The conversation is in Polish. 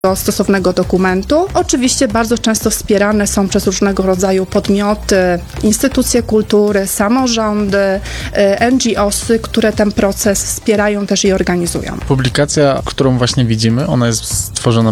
do stosownego dokumentu. Oczywiście bardzo często wspierane są przez różnego rodzaju podmioty, instytucje kultury, samorządy, NGO-sy, które ten proces wspierają też i organizują. Publikacja, którą właśnie widzimy, ona jest stworzona